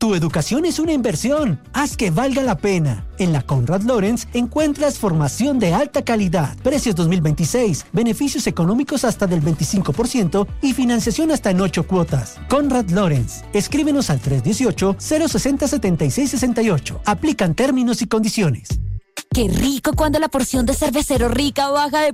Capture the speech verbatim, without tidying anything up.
Tu educación es una inversión. Haz que valga la pena. En la Conrad Lorenz encuentras formación de alta calidad. Precios dos mil veintiséis. Beneficios económicos hasta del veinticinco por ciento y financiación hasta en ocho cuotas. Conrad Lorenz. Escríbenos al tres dieciocho, cero sesenta, setenta y seis sesenta y ocho. Aplican términos y condiciones. ¡Qué rico cuando la porción de cervecero rica baja de